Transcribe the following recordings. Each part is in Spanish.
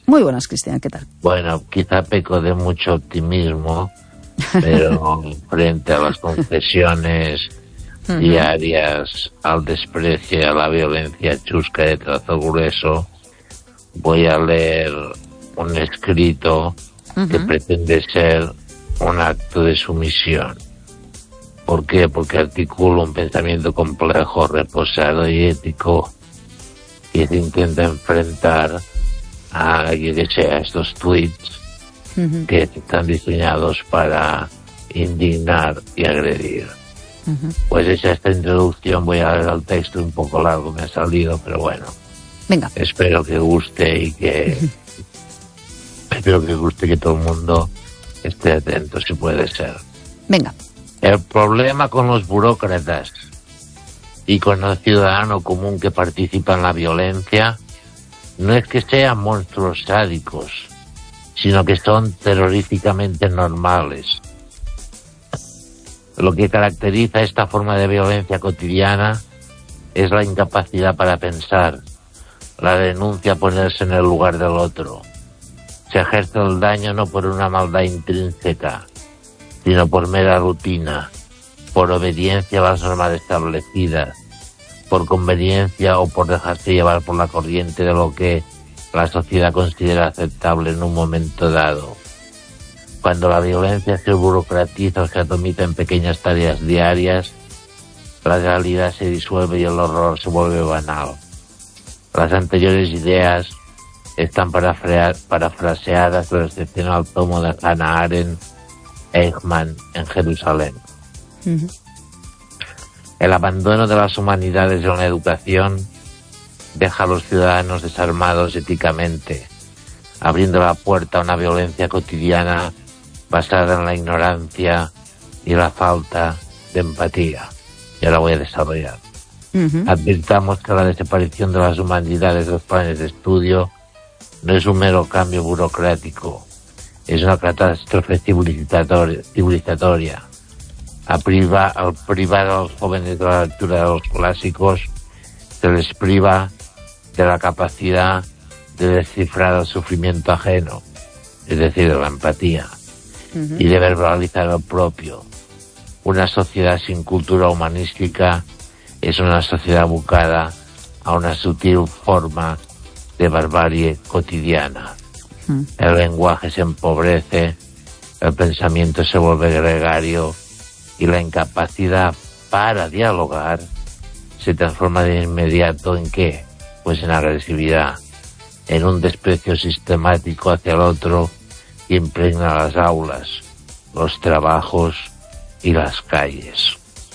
Muy buenas, Cristian, ¿qué tal? Bueno, quizá peco de mucho optimismo, pero frente a las confesiones diarias, al desprecio y a la violencia chusca de trazo grueso, voy a leer un escrito que pretende ser un acto de sumisión. ¿Por qué? Porque articula un pensamiento complejo, reposado y ético que se intenta enfrentar a, yo que sé, a estos tweets que están diseñados para indignar y agredir. Pues hecha esta introducción, voy a leer el texto un poco largo, me ha salido, pero bueno. Venga. Espero que guste y que espero que guste, que todo el mundo esté atento, si puede ser. Venga. El problema con los burócratas y con el ciudadano común que participa en la violencia no es que sean monstruos sádicos, sino que son terroríficamente normales. Lo que caracteriza esta forma de violencia cotidiana es la incapacidad para pensar, la renuncia a ponerse en el lugar del otro. Se ejerce el daño no por una maldad intrínseca, sino por mera rutina, por obediencia a las normas establecidas, por conveniencia o por dejarse llevar por la corriente de lo que la sociedad considera aceptable en un momento dado. Cuando la violencia se burocratiza o se atomiza en pequeñas tareas diarias, la realidad se disuelve y el horror se vuelve banal. Las anteriores ideas están parafraseadas en el excepcional tomo de Hannah Arendt, Eichmann, en Jerusalén. El abandono de las humanidades en la educación deja a los ciudadanos desarmados éticamente, abriendo la puerta a una violencia cotidiana basada en la ignorancia y la falta de empatía. Y ahora voy a desarrollar. Advirtamos que la desaparición de las humanidades de los planes de estudio no es un mero cambio burocrático, es una catástrofe civilizatoria. Al privar a los jóvenes de la lectura de los clásicos, se les priva de la capacidad de descifrar el sufrimiento ajeno, es decir, de la empatía, y de verbalizar el propio. Una sociedad sin cultura humanística es una sociedad abocada a una sutil forma de barbarie cotidiana. El lenguaje se empobrece, el pensamiento se vuelve gregario y la incapacidad para dialogar se transforma de inmediato ¿en qué? Pues en agresividad, en un desprecio sistemático hacia el otro que impregna las aulas, los trabajos y las calles.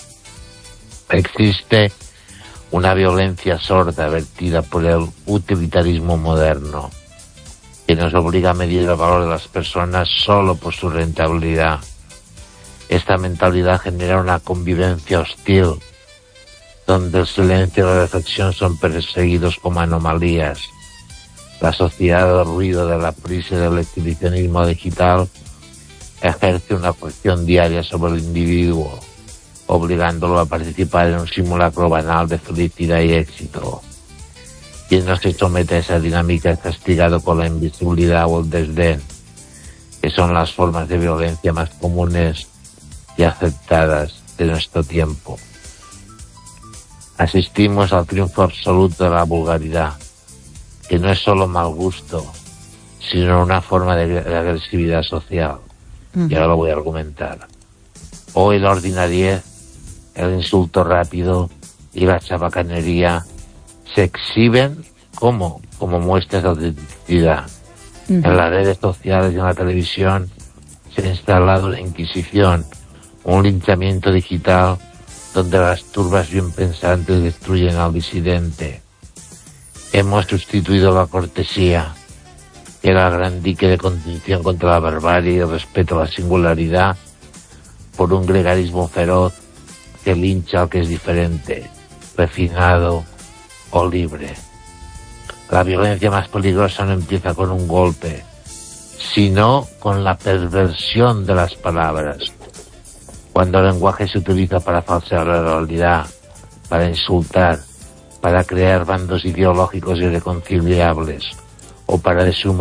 Existe una violencia sorda vertida por el utilitarismo moderno, que nos obliga a medir el valor de las personas solo por su rentabilidad. Esta mentalidad genera una convivencia hostil, donde el silencio y la reflexión son perseguidos como anomalías. La sociedad del ruido, de la prisa y del exhibicionismo digital ejerce una presión diaria sobre el individuo, obligándolo a participar en un simulacro banal de felicidad y éxito. Quien no se somete a esa dinámica es castigado con la invisibilidad o el desdén, que son las formas de violencia más comunes y aceptadas de nuestro tiempo. Asistimos al triunfo absoluto de la vulgaridad, que no es solo mal gusto, sino una forma de agresividad social. Y ahora lo voy a argumentar. Hoy la ordinariez, el insulto rápido y la chabacanería se exhiben como muestras de autenticidad. En las redes sociales y en la televisión se ha instalado la Inquisición, un linchamiento digital donde las turbas bien pensantes destruyen al disidente. Hemos sustituido la cortesía, que era el gran dique de contención contra la barbarie y el respeto a la singularidad, por un gregarismo feroz que lincha al que es diferente, refinado o libre. La violencia más peligrosa no empieza con un golpe, sino con la perversión de las palabras. Cuando el lenguaje se utiliza para falsear la realidad, para insultar, para crear bandos ideológicos irreconciliables o para deshumanizar